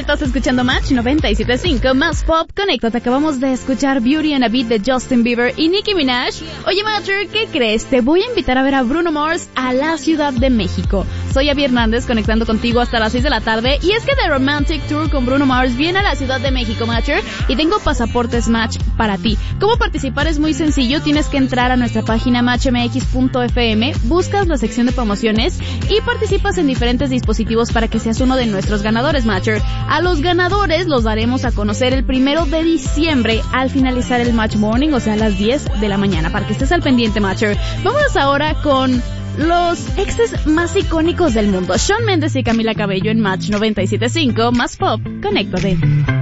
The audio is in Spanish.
Estás escuchando Match 97.5 más Pop. Conéctate. Acabamos de escuchar Beauty and a Beat de Justin Bieber y Nicki Minaj. Oye, Matcher, ¿qué crees? Te voy a invitar a ver a Bruno Mars a la Ciudad de México. Soy Abby Hernández, conectando contigo hasta las 6 de la tarde. Y es que The Romantic Tour con Bruno Mars viene a la Ciudad de México, Matcher, y tengo pasaportes Match para ti. ¿Cómo participar? Es muy sencillo. Tienes que entrar a nuestra página matchmx.fm, buscas la sección de promociones y participas en diferentes dispositivos para que seas uno de nuestros ganadores, Matcher. A los ganadores los daremos a conocer el 1 de diciembre al finalizar el Match Morning, o sea, a las 10 de la mañana, para que estés al pendiente, Matcher. Vamos ahora con los exes más icónicos del mundo, Shawn Mendes y Camila Cabello en Match 97.5 más Pop. Conéctate.